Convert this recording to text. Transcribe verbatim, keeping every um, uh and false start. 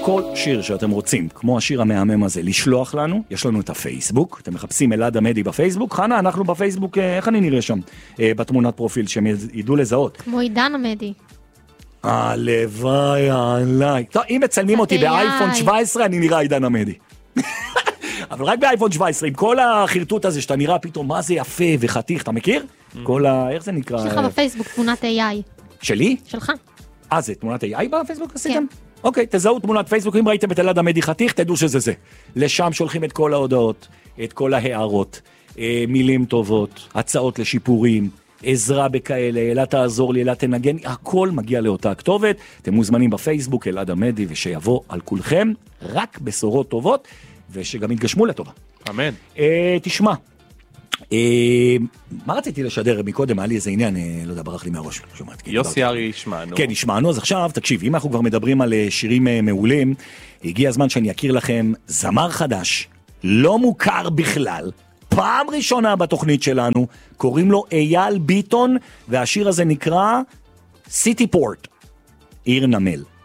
כל שיר שאתם רוצים, כמו השיר המהמם הזה, לשלוח לנו, יש לנו את הפייסבוק, אתם מחפשים אלעד עמדי בפייסבוק, חנה, אנחנו בפייסבוק, איך אני נראה שם, בתמונת פרופיל, שהם ידעו לזהות. כמו עידן עמדי. הלוואי עליי. טוב, אם מצלמים אותי באייפון שבע עשרה, אני נראה עידן עמדי. אבל רק באייפון שבע עשרה, עם כל החרטוט הזה, שאתה נראה פתאום, מה זה יפה וחתיך, אתה מכיר? כל ה... איך זה נקרא? שלך בפייסבוק, תמונת איי איי. שלי? שלך. אה, זה תמונת איי איי בפייסבוק עשיתם? כן. אוקיי, תזהו תמונת פייסבוק, אם ראיתם את אלעד עמדי חתיך, תדעו שזה זה. לשם שולחים את כל ההודעות, את כל ההערות, מילים טובות, הצעות לשיפורים, עזרה בכאלה, אלעד תעזור לי, אלעד תנגן, הכל מגיע לאותה הכתובת. אתם מוזמנים בפייסבוק, אלעד עמדי, ושיבוא על כולכם רק בשורות טובות, ושגם יתגשמו לטובה. אמן. אה, תשמע, אה, מה רציתי לשדר מקודם? היה לי איזה עניין, אה, לא יודע, ברח לי מהראש. שומעת, יוסי ארי ישמענו. כן, ישמענו. אז עכשיו, תקשיב, אם אנחנו כבר מדברים על שירים אה, מעולים, הגיע הזמן שאני אכיר לכם זמר חדש, לא מוכר בכלל, פעם ראשונה בתוכנית שלנו, קוראים לו אייל ביטון, והשיר הזה נקרא סיטי פורט, עיר נמל.